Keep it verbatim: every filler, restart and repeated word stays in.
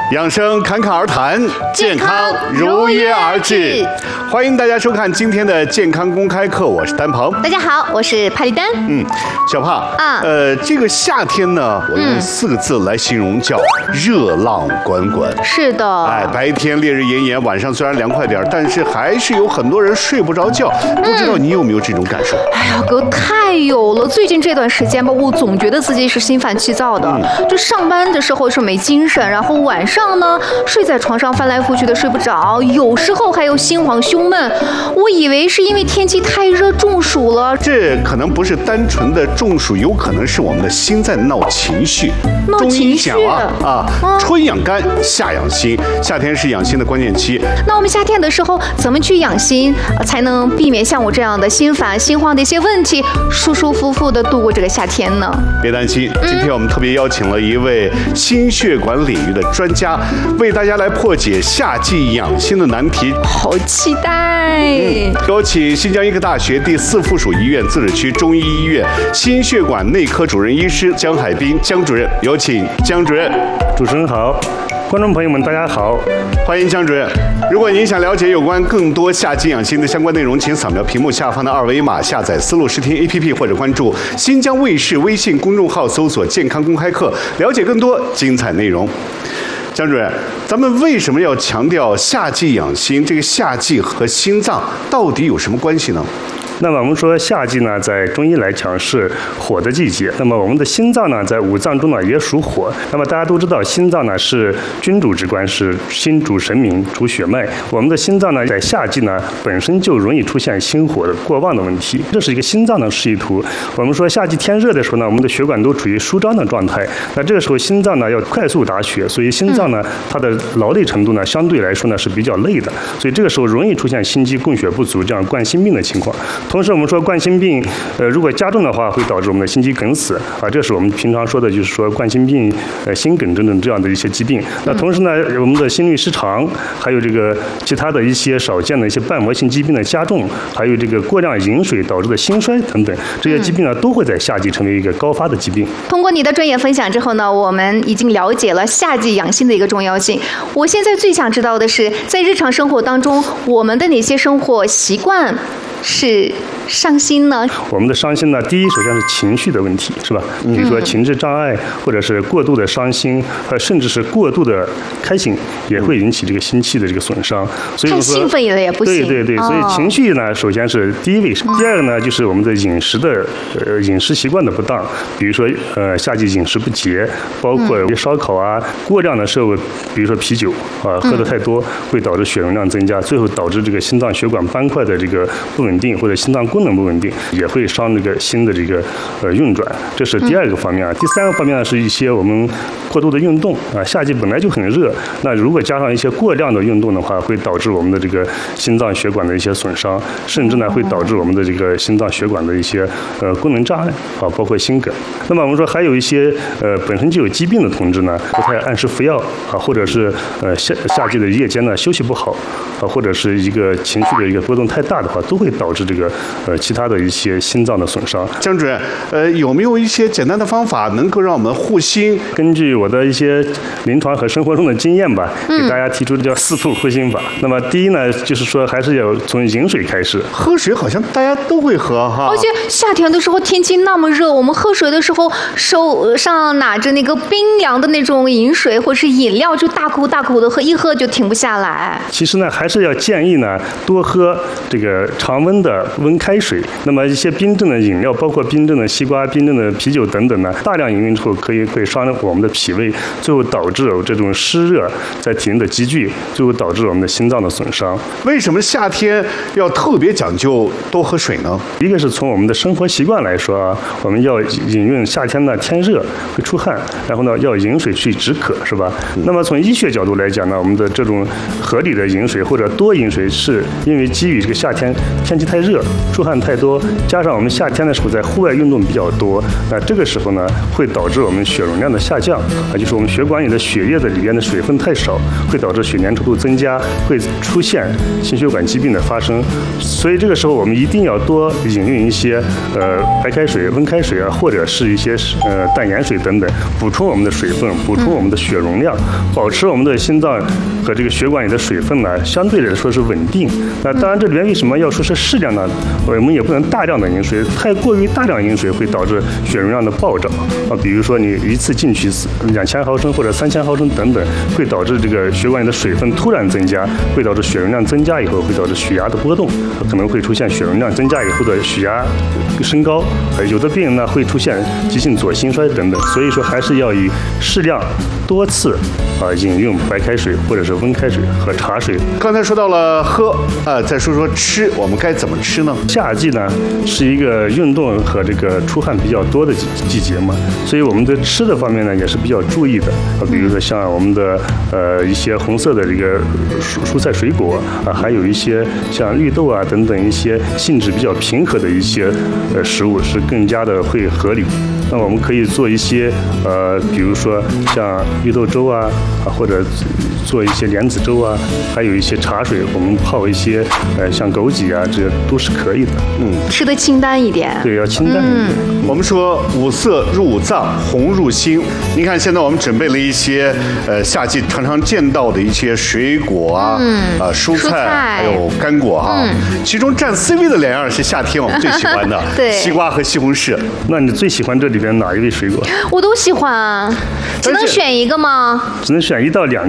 养生侃侃而谈，健康如约而至。欢迎大家收看今天的健康公开课，我是丹鹏。 大家好，我是帕丽丹。 嗯，小帕啊，呃，这个夏天呢，我用四个字来形容，叫热浪滚滚。 是的， 哎，白天烈日炎炎，晚上虽然凉快点，但是还是有很多人睡不着觉。不知道你有没有这种感受？ 哎呀，哥太有了！最近这段时间吧，我总觉得自己是心烦气躁的，嗯、就上班的时候是没精神，然后晚上呢睡在床上翻来覆去的睡不着，有时候还有心慌胸闷。我以为是因为天气太热中暑了， 这可能不是单纯的中暑，有可能是我们的心在闹情绪。 闹情绪中医讲啊啊，啊春养肝，夏养心，夏天是养心的关键期。 那我们夏天的时候怎么去养心，才能避免像我这样的心烦心慌的一些问题，舒舒服服的度过这个夏天呢？ 别担心，今天我们特别邀请了一位心血管领域的专家，为大家来破解夏季养心的难题。 好期待！ 嗯，有请新疆医科大学第四附属医院自治区中医医院心血管内科主任医师江海滨江主任，有请江主任。 主持人好，观众朋友们大家好， 欢迎江主任。如果您想了解有关更多夏季养心的相关内容，请扫描屏幕下方的二维码，下载丝路视听 A P P 或者关注新疆卫视微信公众号，搜索健康公开课，了解更多精彩内容。江主任，咱们为什么要强调夏季养心？这个夏季和心脏到底有什么关系呢？ 那么我们说夏季呢，在中医来讲是火的季节。那么我们的心脏呢，在五脏中呢也属火。那么大家都知道，心脏呢是君主之官，是心主神明，主血脉。我们的心脏呢，在夏季呢本身就容易出现心火的过旺的问题，这是一个心脏的示意图。我们说夏季天热的时候呢，我们的血管都处于舒张的状态。那这个时候心脏呢要快速打血，所以心脏呢它的劳累程度呢相对来说呢是比较累的，所以这个时候容易出现心肌供血不足这样冠心病的情况。同时，我们说冠心病，呃，如果加重的话，会导致我们的心肌梗死啊，这是我们平常说的，就是说冠心病、呃，心梗等等这样的一些疾病。那同时呢，我们的心律失常，还有这个其他的一些少见的一些瓣膜性疾病的加重，还有这个过量饮水导致的心衰等等，这些疾病呢，都会在夏季成为一个高发的疾病。 通过你的专业分享之后呢，我们已经了解了夏季养心的一个重要性。我现在最想知道的是，在日常生活当中，我们的哪些生活习惯是伤心呢？ 我们的伤心呢，第一，首先是情绪的问题，是吧？比如说情志障碍，或者是过度的伤心，呃，甚至是过度的开心，也会引起这个心气的这个损伤。所以说， 太兴奋了也不行。 对对对，所以情绪呢，首先是第一位。第二个呢，就是我们的饮食的呃饮食习惯的不当，比如说呃夏季饮食不节，包括烧烤啊，过量的摄入，比如说啤酒啊，喝的太多，会导致血容量增加，最后导致这个心脏血管斑块的这个不稳定，或者心脏功能不稳定，也会伤这个心的这个呃运转，这是第二个方面啊。第三个方面呢，是一些我们过度的运动啊，夏季本来就很热，那如果加上一些过量的运动的话，会导致我们的这个心脏血管的一些损伤，甚至呢会导致我们的这个心脏血管的一些呃功能障碍啊，包括心梗。那么我们说还有一些呃本身就有疾病的同志呢，不太按时服药啊，或者是呃夏夏季的夜间呢休息不好啊，或者是一个情绪的一个波动太大的话，都会导致这个呃其他的一些心脏的损伤。 江主任，呃，有没有一些简单的方法能够让我们护心？ 根据我的一些临床和生活中的经验吧，给大家提出的叫四兔护心法。那么第一呢，就是说还是要从饮水开始。 喝水好像大家都会喝哈， 而且夏天的时候天气那么热，我们喝水的时候手上拿着那个冰凉的那种饮水或是饮料，就大口大口的喝，一喝就停不下来。 其实呢，还是要建议呢多喝这个常温的温开水。那么一些冰镇的饮料，包括冰镇的西瓜、冰镇的啤酒等等呢，大量饮用之后可以会伤我们的脾胃，最后导致这种湿热在体内的积聚，最后导致我们的心脏的损伤。 为什么夏天要特别讲究多喝水呢？ 一个是从我们的生活习惯来说啊，我们要饮用夏天呢天热会出汗，然后呢要饮水去止渴，是吧？嗯、那么从医学角度来讲呢，我们的这种合理的饮水或者多饮水，是因为基于这个夏天天气气太热，出汗太多，加上我们夏天的时候在户外运动比较多，那这个时候呢，会导致我们血容量的下降，啊，就是我们血管里的血液的里边的水分太少，会导致血粘稠度增加，会出现心血管疾病的发生。所以这个时候我们一定要多饮用一些呃白开水、温开水啊，或者是一些呃淡盐水等等，补充我们的水分，补充我们的血容量，保持我们的心脏和这个血管里的水分呢，相对来说是稳定。那当然，这里边为什么要说是适量呢？我们也不能大量的饮水，太过于大量饮水会导致血容量的暴涨啊。比如说你一次进去两千毫升或者三千毫升等等，会导致这个血管里的水分突然增加，会导致血容量增加以后会导致血压的波动，可能会出现血容量增加以后的血压升高，呃，有的病人呢会出现急性左心衰等等。所以说还是要以适量多次啊饮用白开水或者是温开水和茶水。 刚才说到了喝，呃，再说说吃，我们该怎么吃呢？ 夏季呢是一个运动和这个出汗比较多的季季节嘛，所以我们在吃的方面呢也是比较注意的啊，比如说像我们的呃一些红色的这个蔬蔬菜水果啊，还有一些像绿豆啊等等一些性质比较平和的一些呃食物是更加的会合理。那我们可以做一些呃，比如说像绿豆粥啊，啊或者做一些莲子粥啊，还有一些茶水，我们泡一些呃像枸杞啊，这都是可以的。 嗯，吃的清淡一点。 对，要清淡一点。 嗯、我们说五色入五脏，红入心。您看现在我们准备了一些呃夏季常常见到的一些水果啊，嗯、呃蔬菜，蔬菜还有干果啊。嗯、其中占 C 位的两样是夏天我们最喜欢的， 对， 西瓜和西红柿。 那你最喜欢这里边哪一味水果？ 我都喜欢，只能选一个吗？ 只能选一到两